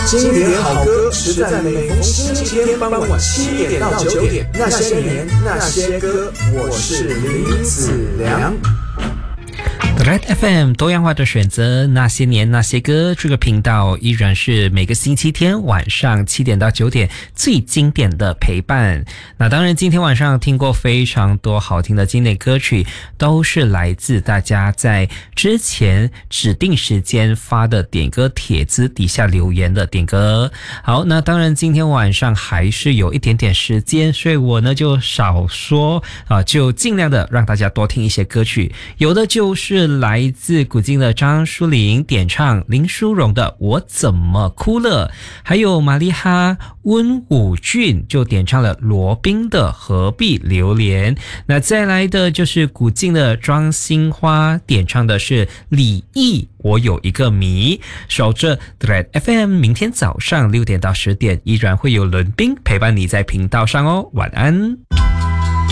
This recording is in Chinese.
经典好歌是在每逢星期天傍晚7点到9点，那些年那些歌，我是林子良。 Red FM 多样化的选择，那些年那些歌，这个频道依然是每个星期天晚上7点到9点最经典的陪伴。那当然今天晚上听过非常多好听的经典歌曲，都是来自大家在之前指定时间发的点歌帖子底下留言的点歌。好，那当然今天晚上还是有一点点时间，所以我呢就少说就尽量的让大家多听一些歌曲。有的就是来自古今的张淑玲点唱林淑荣的我怎么哭了，还有玛丽哈温武俊就点唱了罗宾的何必留恋。那再来的就是古今的庄心花点唱的是李毅我有一个谜。守着 Red FM， 明天早上6点到10点依然会有伦宾陪伴你在频道上哦，晚安。